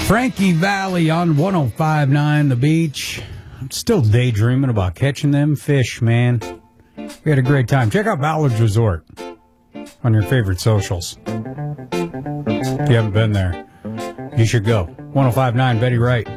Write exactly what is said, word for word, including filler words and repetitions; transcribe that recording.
Frankie Valley on one oh five point nine The Beach. I'm still daydreaming about catching them fish, man. We had a great time. Check out Ballard's Resort on your favorite socials. If you haven't been there, you should go. one oh five point nine Betty Wright.